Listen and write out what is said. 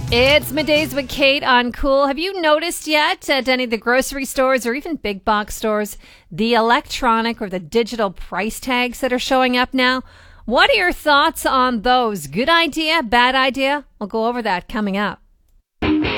It's Middays with Kate on Cool. Have you noticed yet at any of the grocery stores or even big box stores the electronic or the digital price tags that are showing up now? What are your thoughts on those? Good idea? Bad idea? We'll go over that coming up.